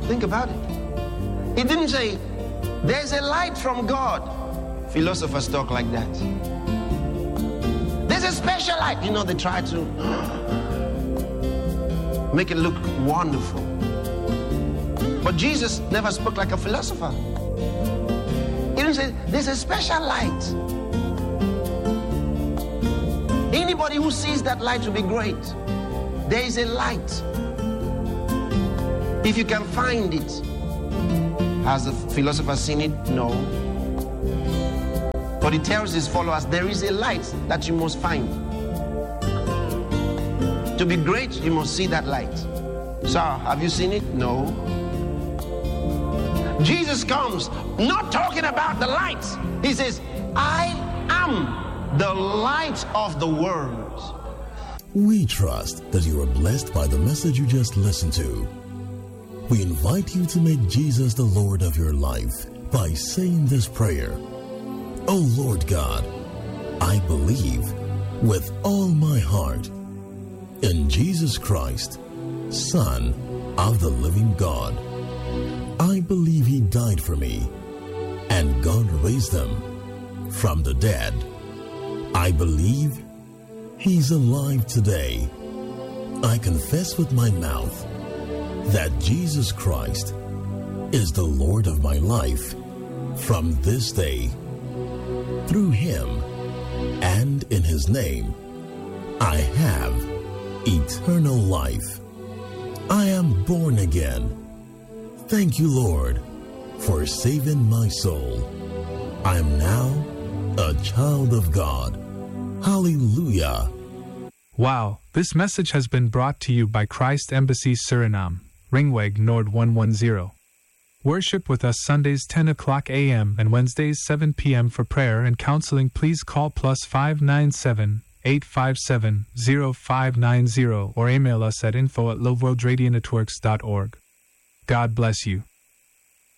Think about it. It didn't say, there's a light from God. Philosophers talk like that. There's a special light. You know, they try to make it look wonderful. But Jesus never spoke like a philosopher. He didn't say, there's a special light. Anybody who sees that light will be great. There is a light. If you can find it. Has the philosopher seen it? No. But he tells his followers, there is a light that you must find. To be great, you must see that light. Sir, have you seen it? No. Jesus comes not talking about the light. He says, I am the light of the world. We trust that you are blessed by the message you just listened to. We invite you to make Jesus the Lord of your life by saying this prayer. Oh Lord God, I believe with all my heart in Jesus Christ, Son of the living God. I believe he died for me and God raised him from the dead. I believe he's alive today. I confess with my mouth that Jesus Christ is the Lord of my life from this day. Through him and in his name, I have eternal life. I am born again. Thank you, Lord, for saving my soul. I am now a child of God. Hallelujah. Wow, this message has been brought to you by Christ Embassy Suriname, Ringweg Nord 110. Worship with us Sundays 10 o'clock a.m. and Wednesdays 7 p.m. for prayer and counseling. Please call +597 857 0590 or email us at info@loveworldradionetworks.org. God bless you.